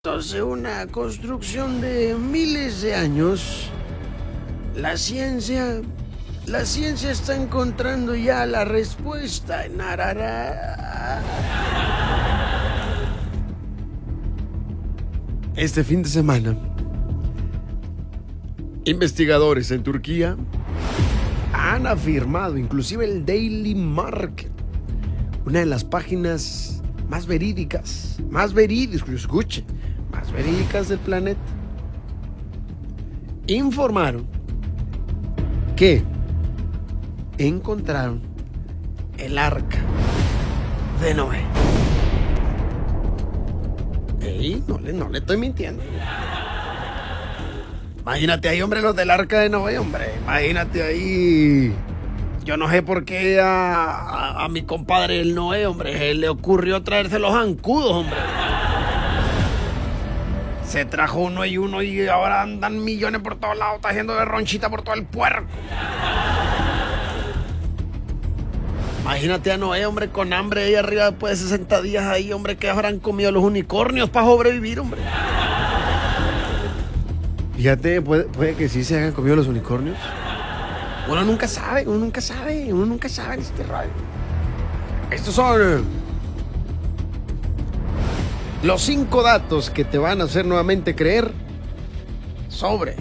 Entonces, una construcción de miles de años, la ciencia está encontrando ya la respuesta en Arará. Este fin de semana, investigadores en Turquía han afirmado, inclusive el Daily Market, una de las páginas más verídicas del planeta, informaron que encontraron el arca de Noé. Ey, no le estoy mintiendo. Imagínate ahí, hombre, los del arca de Noé, hombre. Imagínate ahí. Yo no sé por qué a mi compadre el Noé, hombre, le ocurrió traerse los zancudos, hombre. Se trajo uno y ahora andan millones por todos lados, está haciendo de ronchita por todo el puerco. Imagínate a Noé, hombre, con hambre ahí arriba después de 60 días ahí, hombre, que habrán comido los unicornios para sobrevivir, hombre. Fíjate, puede que sí se hayan comido los unicornios. Uno nunca sabe en este radio. Estos son los 5 datos que te van a hacer nuevamente creer sobre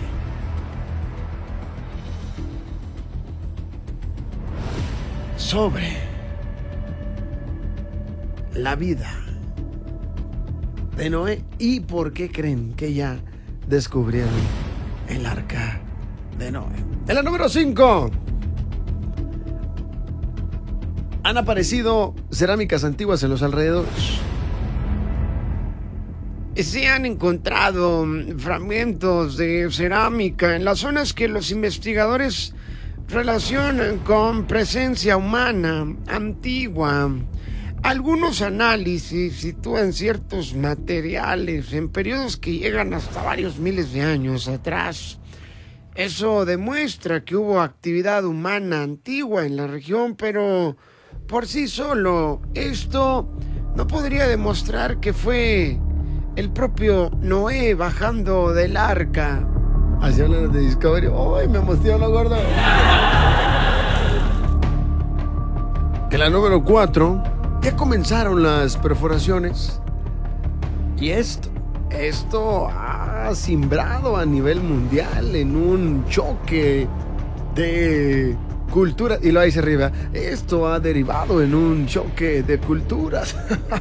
la vida de Noé y por qué creen que ya descubrieron el arca de Noé. En la número 5 han aparecido cerámicas antiguas en los alrededores. Se han encontrado fragmentos de cerámica en las zonas que los investigadores relacionan con presencia humana antigua. Algunos análisis sitúan ciertos materiales en periodos que llegan hasta varios miles de años atrás. Eso demuestra que hubo actividad humana antigua en la región, pero por sí solo esto no podría demostrar que fue el propio Noé bajando del arca. Así hablan de Discovery. ¡Ay, me emociona, gordo! En la número 4 ya comenzaron las perforaciones. Y esto ha simbrado a nivel mundial en un choque de culturas. Y lo dice arriba, esto ha derivado en un choque de culturas.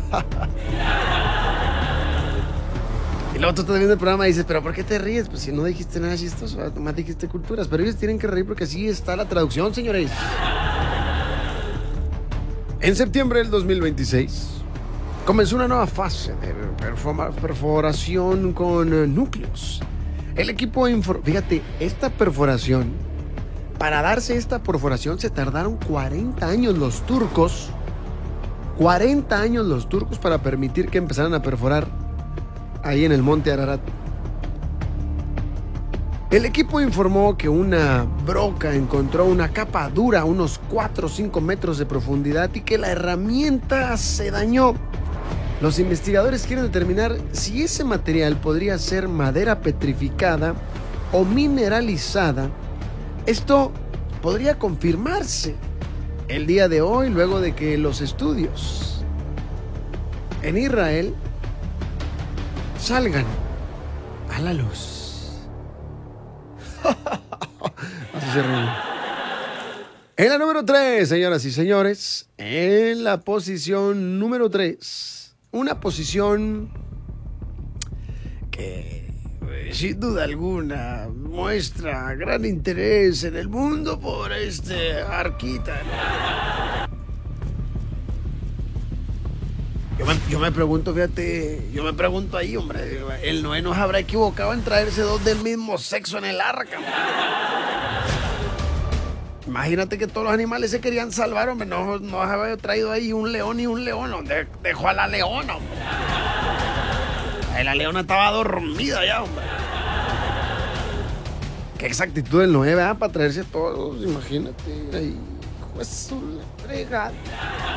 Y luego tú estás viendo el programa y dices, ¿pero por qué te ríes? Pues si no dijiste nada chistoso, nomás dijiste culturas. Pero ellos tienen que reír porque así está la traducción, señores. En septiembre del 2026 comenzó una nueva fase de perforación con núcleos. El equipo fíjate, para darse esta perforación se tardaron 40 años los turcos. 40 años los turcos para permitir que empezaran a perforar ahí en el monte Ararat. El equipo informó que una broca encontró una capa dura, unos 4 o 5 metros de profundidad, y que la herramienta se dañó. Los investigadores quieren determinar si ese material podría ser madera petrificada o mineralizada. Esto podría confirmarse el día de hoy, luego de que los estudios en Israel salgan a la luz. Así se ríe. En la número 3, señoras y señores, en la posición número 3, una posición que sin duda alguna muestra gran interés en el mundo por este arquita, ¿no? Yo me pregunto, fíjate, ahí, hombre, el Noé no se habrá equivocado en traerse 2 del mismo sexo en el arca, hombre. Imagínate que todos los animales se querían salvar, hombre, no se había traído ahí un león y un león, donde dejó a la leona, hombre. Ahí la leona estaba dormida ya, hombre. Qué exactitud del Noé, ¿verdad? Para traerse a todos, imagínate, ahí, pues su fregada.